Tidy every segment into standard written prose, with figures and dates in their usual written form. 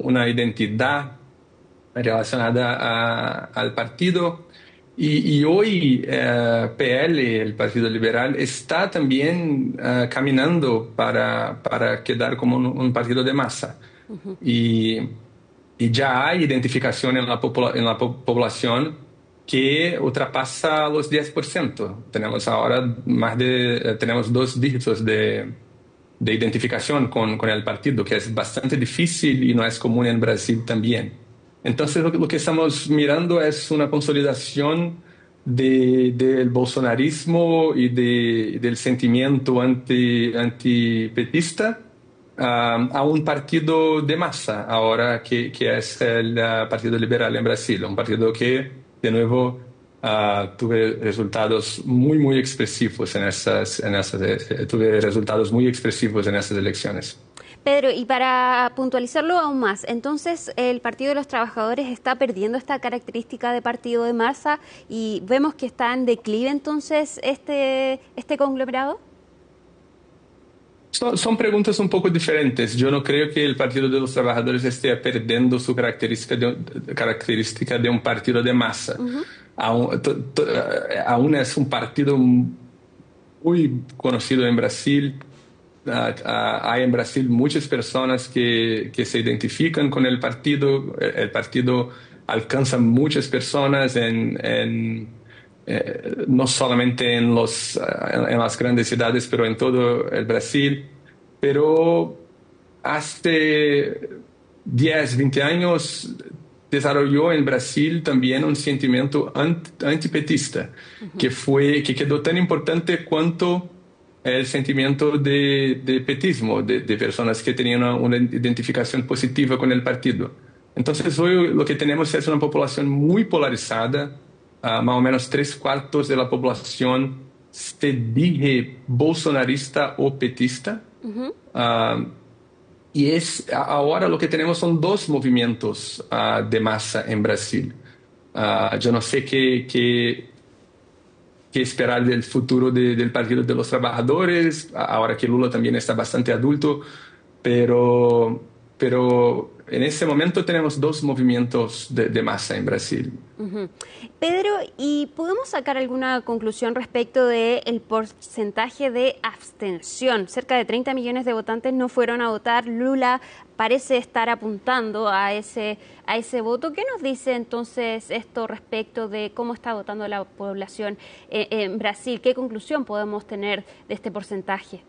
una identidad relacionada al partido. Y hoy PL, el Partido Liberal, está también caminando para quedar como un partido de masa. Y, y ya hay identificación en la población que ultrapasa los 10%. Tenemos ahora tenemos dos dígitos de identificación con el partido, que es bastante difícil y no es común en Brasil también. Entonces, lo que estamos mirando es una consolidación del bolsonarismo del sentimiento antipetista a un partido de masa, ahora que es el Partido Liberal en Brasil, un partido que, de nuevo, tuve resultados muy expresivos tuve resultados muy expresivos en esas elecciones. Pedro, y para puntualizarlo aún más, entonces el Partido de los Trabajadores está perdiendo esta característica de partido de masa y vemos que está en declive entonces este conglomerado. Son preguntas un poco diferentes. Yo no creo que el Partido de los Trabajadores esté perdiendo su característica de un partido de masa. Ujú. Aún es un partido muy conocido en Brasil. Hay en Brasil muchas personas que se identifican con el partido. El partido alcanza muchas personas no solamente en las grandes ciudades, pero en todo el Brasil. Pero hace 10, 20 años desarrolló en Brasil también un sentimiento antipetista, que quedó tan importante cuanto el sentimiento de petismo, de personas que tenían una identificación positiva con el partido. Entonces hoy lo que tenemos es una población muy polarizada. Más o menos tres cuartos de la población se dice bolsonarista o petista. Ujú. Ah, ahora lo que tenemos son dos movimientos de masa en Brasil. Yo no sé qué esperar del futuro del Partido de los Trabajadores, ahora que Lula también está bastante adulto, pero en este momento tenemos dos movimientos de masa en Brasil. Ujú. Pedro, ¿y podemos sacar alguna conclusión respecto del porcentaje de abstención? Cerca de 30 millones de votantes no fueron a votar. Lula parece estar apuntando a ese voto. ¿Qué nos dice entonces esto respecto de cómo está votando la población en Brasil? ¿Qué conclusión podemos tener de este porcentaje?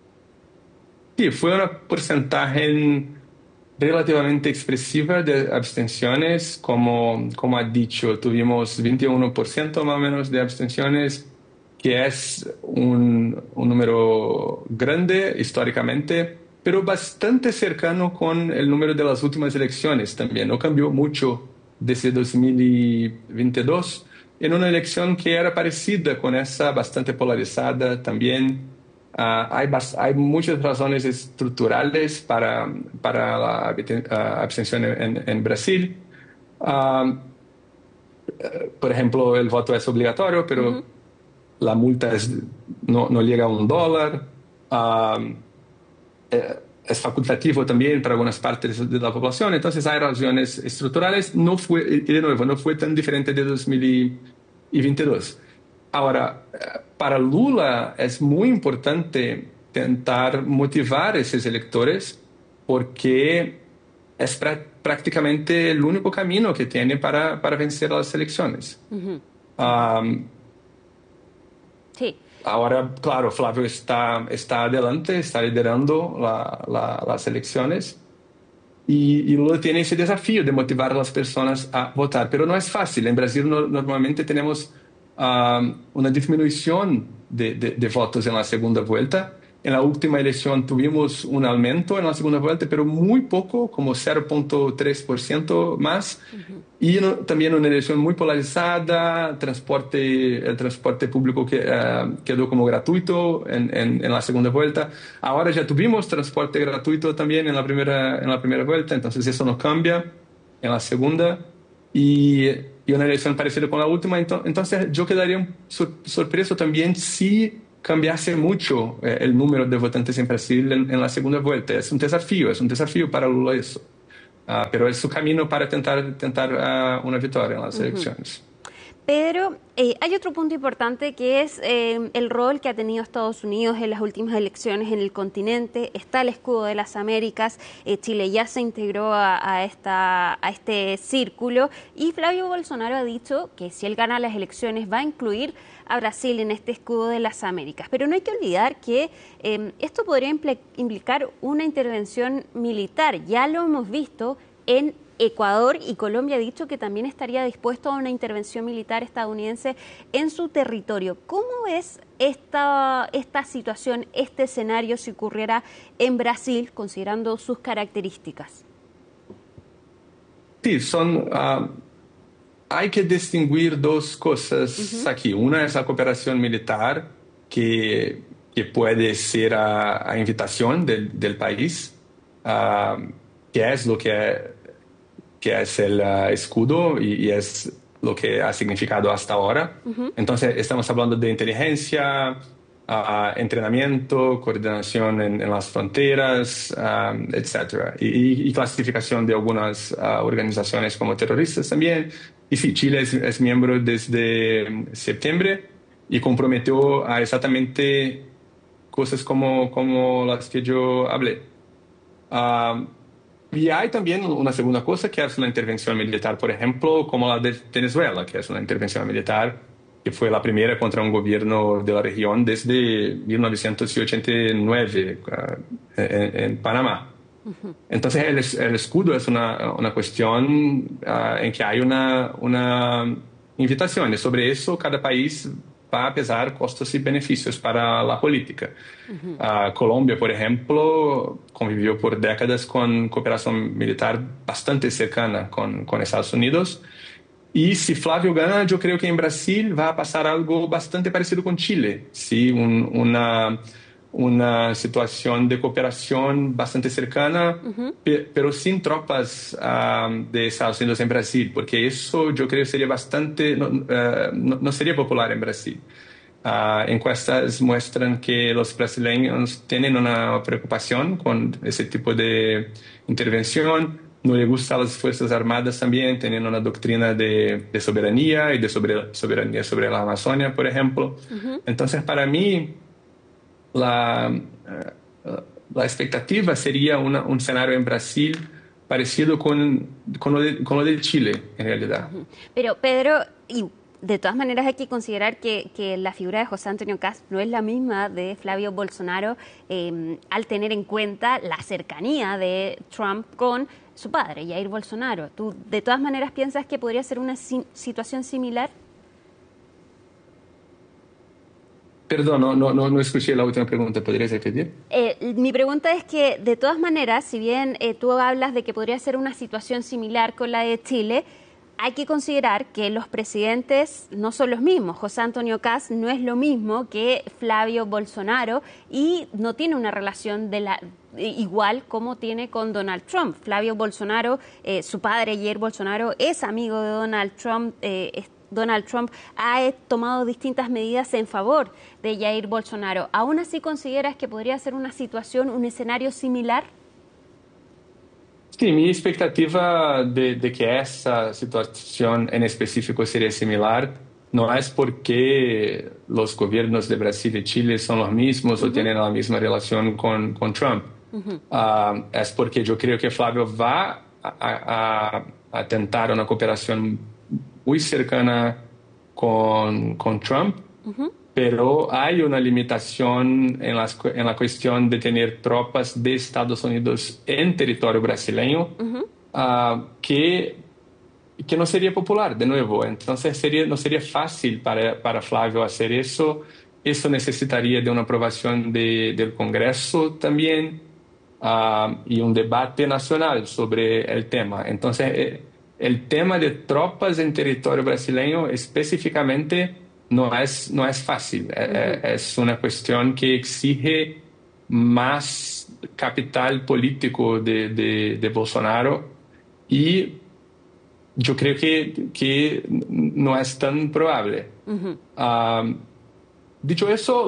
Sí, fue un porcentaje relativamente expresiva de abstenciones. Como ha dicho, tuvimos 21% más o menos de abstenciones, que es un número grande históricamente, pero bastante cercano con el número de las últimas elecciones también. No cambió mucho desde 2022, en una elección que era parecida con esa, bastante polarizada también. Hay muchas razones estructurales para la abstención en Brasil. Ah, por ejemplo, el voto es obligatorio, pero Ujú. la multa no llega a $1. Ah, es facultativo también para algunas partes de la población. Entonces hay razones estructurales. No fue, y de nuevo, no fue tan diferente de 2022. Ahora, para Lula es muy importante tentar motivar a esos electores porque es prácticamente el único camino que tiene para vencer las elecciones. Ujú. Ujú. Um, Sí. Ahora, claro, Flávio está adelante, está liderando las elecciones y Lula tiene ese desafío de motivar a las personas a votar, pero no es fácil. En Brasil normalmente tenemos una disminución de votos en la segunda vuelta. En la última elección tuvimos un aumento en la segunda vuelta, pero muy poco, como 0,3% más. Ujú. Y también una elección muy polarizada, el transporte público que quedó como gratuito en la segunda vuelta. Ahora ya tuvimos transporte gratuito también en la primera vuelta, entonces eso no cambia en la segunda. Y una elección parecida con la última, entonces yo quedaría sorpreso también si cambiase mucho el número de votantes en Brasil en la segunda vuelta. Es un desafío para Lula eso. pero es su camino para tentar una victoria en las elecciones. Pedro, hay otro punto importante que es el rol que ha tenido Estados Unidos en las últimas elecciones en el continente. Está el escudo de las Américas, Chile ya se integró a este círculo y Flavio Bolsonaro ha dicho que si él gana las elecciones va a incluir a Brasil en este escudo de las Américas. Pero no hay que olvidar que esto podría implicar una intervención militar. Ya lo hemos visto en Ecuador, y Colombia ha dicho que también estaría dispuesto a una intervención militar estadounidense en su territorio. ¿Cómo es esta situación, este escenario si ocurriera en Brasil, considerando sus características? Sí, hay que distinguir dos cosas aquí. Una es la cooperación militar, que puede ser a invitación del país, que es lo que es el escudo y es lo que ha significado hasta ahora. Entonces, estamos hablando de inteligencia, entrenamiento, coordinación en las fronteras, etcétera, y clasificación de algunas organizaciones como terroristas también. Y sí, Chile es miembro desde septiembre y comprometió a exactamente cosas como las que yo hablé. Ah, y hay también una segunda cosa, que es la intervención militar, por ejemplo, como la de Venezuela, que es una intervención militar que fue la primera contra un gobierno de la región desde 1989 en Panamá. Entonces, el escudo es una cuestión en que hay una invitación. Y sobre eso, cada país va a pesar costos y beneficios para la política. Colombia, por ejemplo, convivió por décadas con cooperación militar bastante cercana con Estados Unidos. Y si Flávio gana, yo creo que en Brasil va a pasar algo bastante parecido con Chile, ¿sí? Una situación de cooperación bastante cercana, pero sin tropas de Estados Unidos en Brasil, porque eso yo creo sería bastante, no sería popular en Brasil. Encuestas muestran que los brasileños tienen una preocupación con ese tipo de intervención. No les gustan las Fuerzas Armadas también, tienen una doctrina de soberanía y de soberanía sobre la Amazonia, por ejemplo. Entonces, para mí, la expectativa sería un escenario en Brasil parecido con lo de Chile, en realidad. Pero Pedro, y de todas maneras hay que considerar que la figura de José Antonio Kast no es la misma de Flavio Bolsonaro, al tener en cuenta la cercanía de Trump con su padre, Jair Bolsonaro. ¿Tú de todas maneras piensas que podría ser una situación similar? Perdón, no escuché la última pregunta. ¿Podrías repetir? Mi pregunta es que, de todas maneras, si bien tú hablas de que podría ser una situación similar con la de Chile, hay que considerar que los presidentes no son los mismos. José Antonio Kast no es lo mismo que Flavio Bolsonaro y no tiene una relación igual como tiene con Donald Trump. Flavio Bolsonaro, su padre Jair Bolsonaro, es amigo de Donald Trump. Donald Trump ha tomado distintas medidas en favor de Jair Bolsonaro. ¿Aún así consideras que podría ser una situación, un escenario similar? Sí, mi expectativa de que esa situación en específico sería similar no es porque los gobiernos de Brasil y Chile son los mismos o tienen la misma relación con Trump. Es porque yo creo que Flavio va a tentar una cooperación muy cercana con Trump, pero hay una limitación en la cuestión de tener tropas de Estados Unidos en territorio brasileño, que no sería popular, de nuevo. Entonces no sería fácil para Flavio hacer eso. Eso necesitaría de una aprobación del Congreso también, y un debate nacional sobre el tema. Entonces, el tema de tropas en territorio brasileño específicamente no es fácil. Es una cuestión que exige más capital político de Bolsonaro, y yo creo que no es tan probable. Dicho eso,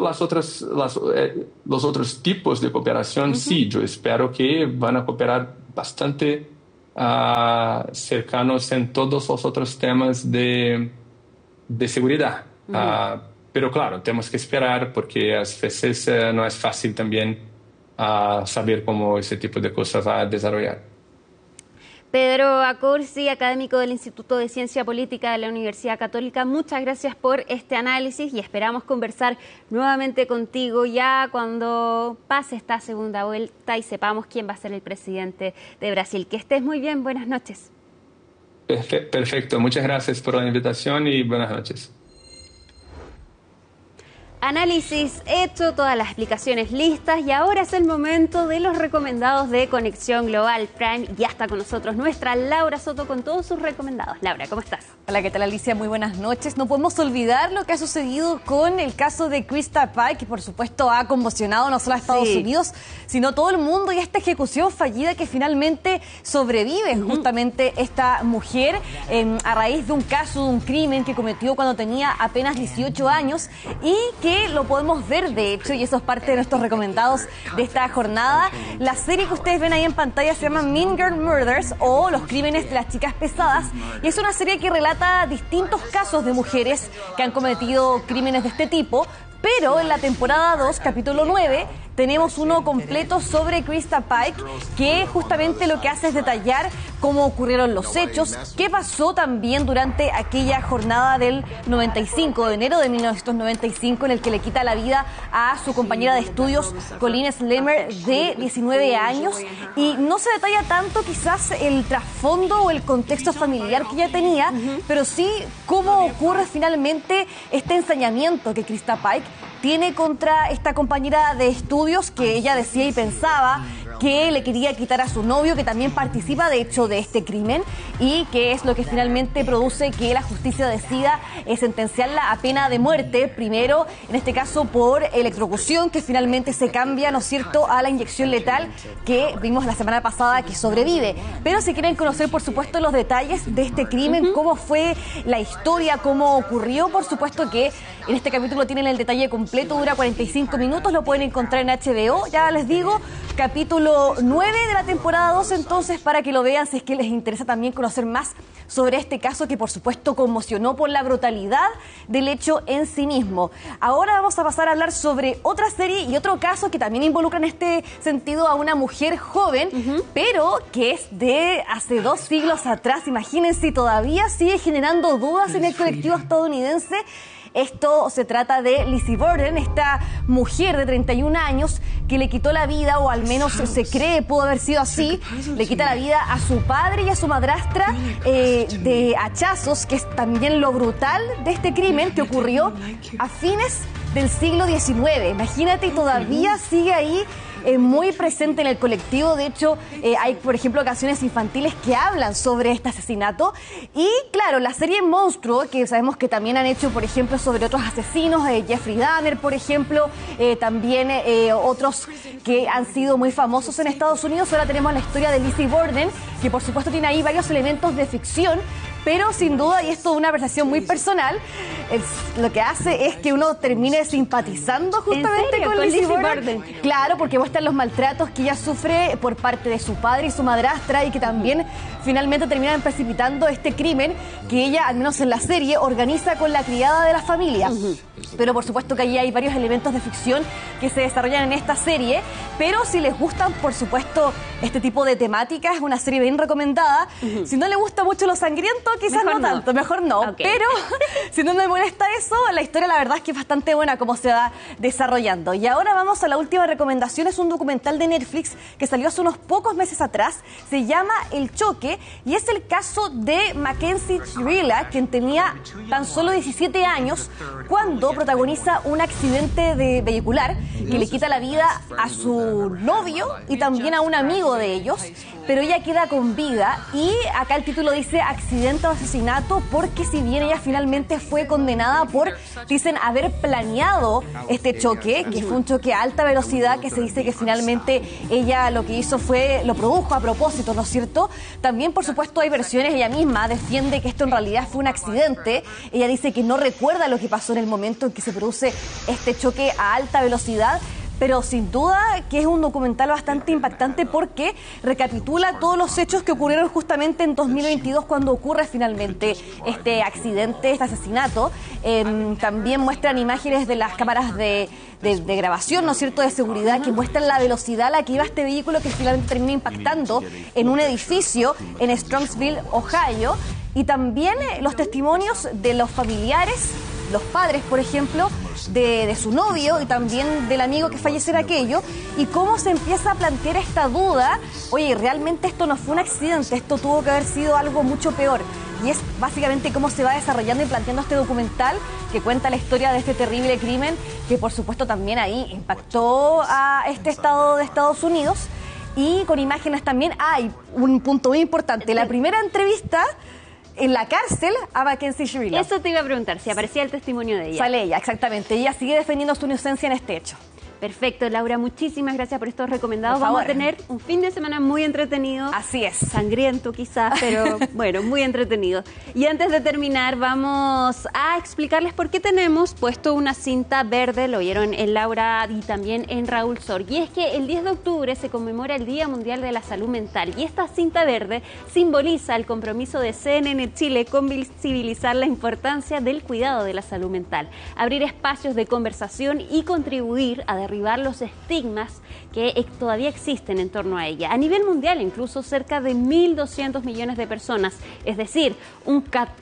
los otros tipos de cooperación, sí, yo espero que van a cooperar bastante cercanos en todos los otros temas de seguridad. Pero claro, tenemos que esperar porque a veces no es fácil también saber cómo ese tipo de cosas va a desarrollar. Pedro Acursi, académico del Instituto de Ciencia Política de la Universidad Católica, muchas gracias por este análisis y esperamos conversar nuevamente contigo ya cuando pase esta segunda vuelta y sepamos quién va a ser el presidente de Brasil. Que estés muy bien, buenas noches. Perfecto, muchas gracias por la invitación y buenas noches. Análisis hecho, todas las explicaciones listas y ahora es el momento de los recomendados de Conexión Global Prime. Ya está con nosotros nuestra Laura Soto con todos sus recomendados. Laura, ¿cómo estás? Hola, ¿qué tal, Alicia? Muy buenas noches. No podemos olvidar lo que ha sucedido con el caso de Krista Pike, que por supuesto ha conmocionado no solo a Estados Unidos, sino a todo el mundo, y esta ejecución fallida que finalmente sobrevive justamente esta mujer a raíz de un caso, de un crimen que cometió cuando tenía apenas 18 años y que lo podemos ver, de hecho, y eso es parte de nuestros recomendados de esta jornada. La serie que ustedes ven ahí en pantalla se llama Mean Girl Murders, o Los Crímenes de las Chicas Pesadas, y es una serie que relata distintos casos de mujeres que han cometido crímenes de este tipo, pero en la temporada 2, capítulo 9, tenemos uno completo sobre Krista Pike, que justamente lo que hace es detallar cómo ocurrieron los hechos, qué pasó también durante aquella jornada del 95, de enero de 1995, en el que le quita la vida a su compañera de estudios, Colleen Slemmer, de 19 años. Y no se detalla tanto quizás el trasfondo o el contexto familiar que ella tenía, pero sí cómo ocurre finalmente este ensañamiento que Krista Pike tiene contra esta compañera de estudios, que ella decía y pensaba que le quería quitar a su novio, que también participa de hecho de este crimen, y que es lo que finalmente produce que la justicia decida sentenciarla a pena de muerte, primero en este caso por electrocución, que finalmente se cambia, ¿no es cierto?, a la inyección letal que vimos la semana pasada que sobrevive. Pero si quieren conocer por supuesto los detalles de este crimen, cómo fue la historia, cómo ocurrió, por supuesto que en este capítulo tienen el detalle completo, dura 45 minutos, lo pueden encontrar en HBO, ya les digo, capítulo 9 de la temporada 2, entonces, para que lo vean si es que les interesa también conocer más sobre este caso que por supuesto conmocionó por la brutalidad del hecho en sí mismo. Ahora vamos a pasar a hablar sobre otra serie y otro caso que también involucra en este sentido a una mujer joven, pero que es de hace 2 siglos atrás. Imagínense, todavía sigue generando dudas en el colectivo estadounidense. Esto se trata de Lizzie Borden, esta mujer de 31 años que le quitó la vida, o al menos se cree pudo haber sido así, le quita la vida a su padre y a su madrastra de hachazos, que es también lo brutal de este crimen que ocurrió a fines del siglo XIX. Imagínate, y todavía sigue ahí muy presente en el colectivo. De hecho, hay, por ejemplo, canciones infantiles que hablan sobre este asesinato. Y claro, la serie Monstruo, que sabemos que también han hecho, por ejemplo, sobre otros asesinos, Jeffrey Dahmer, por ejemplo, también otros que han sido muy famosos en Estados Unidos. Ahora tenemos la historia de Lizzie Borden, que por supuesto tiene ahí varios elementos de ficción, pero sin duda, y esto es una apreciación muy personal, lo que hace es que uno termine simpatizando justamente con Lizzie Borden. Claro, porque muestran los maltratos que ella sufre por parte de su padre y su madrastra, y que también finalmente terminan precipitando este crimen que ella, al menos en la serie, organiza con la criada de la familia. Pero por supuesto que allí hay varios elementos de ficción que se desarrollan en esta serie, pero si les gustan, por supuesto, este tipo de temáticas, es una serie bien recomendada. Si no le gusta mucho lo sangriento, quizás mejor no tanto, mejor no. Okay. Pero si no me molesta eso, la historia la verdad es que es bastante buena como se va desarrollando. Y ahora vamos a la última recomendación. Es un documental de Netflix que salió hace unos pocos meses atrás. Se llama El Choque y es el caso de Mackenzie Chirila, quien tenía tan solo 17 años cuando protagoniza un accidente vehicular que le quita la vida a su novio y también a un amigo de ellos, pero ella queda con vida. Y acá el título dice accidente o asesinato, porque si bien ella finalmente fue condenada por, dicen, haber planeado este choque, que fue un choque a alta velocidad, que se dice que finalmente ella lo que hizo fue, lo produjo a propósito, ¿no es cierto? También, por supuesto, hay versiones, ella misma defiende que esto en realidad fue un accidente. Ella dice que no recuerda lo que pasó en el momento en que se produce este choque a alta velocidad, pero sin duda que es un documental bastante impactante porque recapitula todos los hechos que ocurrieron justamente en 2022 cuando ocurre finalmente este accidente, este asesinato. También muestran imágenes de las cámaras de grabación, ¿no es cierto?, de seguridad, que muestran la velocidad a la que iba este vehículo, que finalmente termina impactando en un edificio en Strongsville, Ohio. Y también los testimonios de los familiares, los padres, por ejemplo, de su novio y también del amigo que falleció en aquello, y cómo se empieza a plantear esta duda: oye, realmente esto no fue un accidente, esto tuvo que haber sido algo mucho peor. Y es básicamente cómo se va desarrollando y planteando este documental que cuenta la historia de este terrible crimen, que por supuesto también ahí impactó a este estado de Estados Unidos. Y con imágenes también hay un punto muy importante: la primera entrevista en la cárcel a Mackenzie Shirley. Eso te iba a preguntar, si aparecía el testimonio de ella. Sale ella, exactamente. Ella sigue defendiendo su inocencia en este hecho. Perfecto, Laura, muchísimas gracias por estos recomendados. Por favor. Vamos a tener un fin de semana muy entretenido. Así es. Sangriento quizás, pero bueno, muy entretenido. Y antes de terminar, vamos a explicarles por qué tenemos puesto una cinta verde. Lo vieron en Laura y también en Raúl Sor. Y es que el 10 de octubre se conmemora el Día Mundial de la Salud Mental. Y esta cinta verde simboliza el compromiso de CNN Chile con visibilizar la importancia del cuidado de la salud mental, abrir espacios de conversación y contribuir a derribar los estigmas que todavía existen en torno a ella. A nivel mundial, incluso cerca de 1.200 millones de personas, es decir, un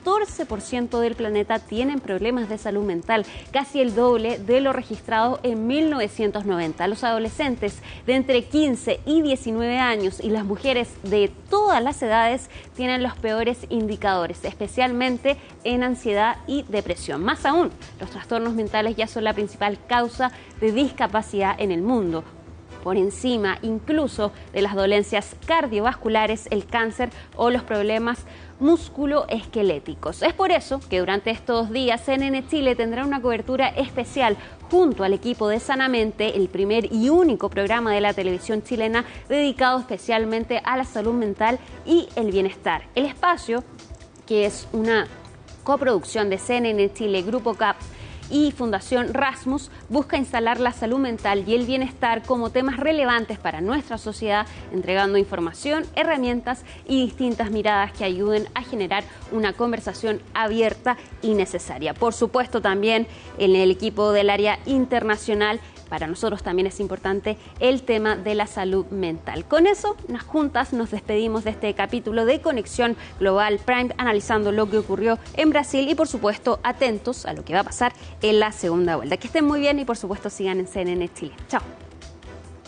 14% del planeta tienen problemas de salud mental, casi el doble de lo registrado en 1990. Los adolescentes de entre 15 y 19 años y las mujeres de todas las edades tienen los peores indicadores, especialmente en ansiedad y depresión. Más aún, los trastornos mentales ya son la principal causa de discapacidad en el mundo, por encima incluso de las dolencias cardiovasculares, el cáncer o los problemas musculoesqueléticos. Es por eso que durante estos días CNN Chile tendrá una cobertura especial junto al equipo de Sanamente, el primer y único programa de la televisión chilena dedicado especialmente a la salud mental y el bienestar. El espacio, que es una coproducción de CNN Chile, Grupo CAP y Fundación Rasmus, busca instalar la salud mental y el bienestar como temas relevantes para nuestra sociedad, entregando información, herramientas y distintas miradas que ayuden a generar una conversación abierta y necesaria. Por supuesto, también en el equipo del área internacional, para nosotros también es importante el tema de la salud mental. Con eso, juntas nos despedimos de este capítulo de Conexión Global Prime, analizando lo que ocurrió en Brasil y, por supuesto, atentos a lo que va a pasar en la segunda vuelta. Que estén muy bien y, por supuesto, sigan en CNN Chile. Chao.